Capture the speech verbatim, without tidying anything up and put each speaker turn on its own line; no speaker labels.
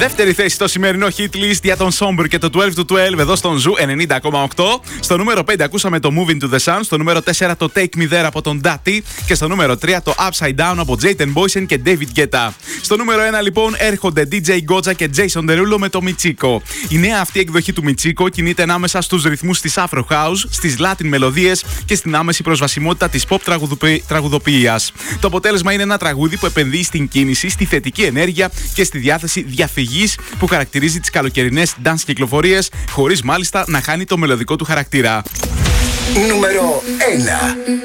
Δεύτερη θέση στο σημερινό hit list για τον Somber και το twelve to twelve εδώ στον Ζου ενενήντα κόμμα οκτώ. Στο νούμερο πέντε ακούσαμε το Moving to the Sun. Στο νούμερο τέσσερα το Take Me There από τον Dati. Και στο νούμερο τρία το Upside Down από Jayden Boysen και David Guetta. Στο νούμερο ένα λοιπόν έρχονται ντι τζέι Gotcha και Jason Derulo με το Michiko. Η νέα αυτή εκδοχή του Michiko κινείται ανάμεσα στους ρυθμούς της Afro House, στις Latin μελωδίες και στην άμεση προσβασιμότητα της pop τραγουδοποιίας. Το αποτέλεσμα είναι ένα τραγούδι που επενδύει στην κίνηση, στη θετική ενέργεια και στη διάθεση διαφυγής που χαρακτηρίζει τις καλοκαιρινές dance κυκλοφορίες, χωρίς μάλιστα να χάνει το μελωδικό του χαρακτήρα.
Νούμερο ένα.